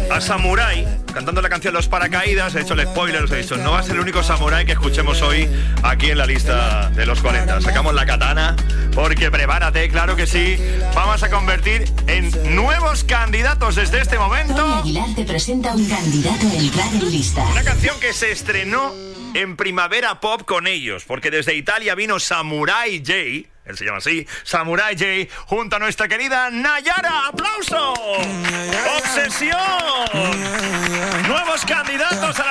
a Samurai cantando la canción Los Paracaídas. He hecho el spoiler, os he dicho, no va a ser el único Samurai que escuchemos hoy aquí en la lista de los 40. Sacamos la katana, porque prepárate, claro que sí. Vamos a convertir en nuevos candidatos desde este momento. Tony Aguilar te presenta un candidato a entrar en lista. Una canción que se estrenó en Primavera Pop con ellos, porque desde Italia vino Samurai J, él se llama así, Samurai J, junto a nuestra querida Nayara. ¡Aplauso! ¡Obsesión! Nuevos candidatos a la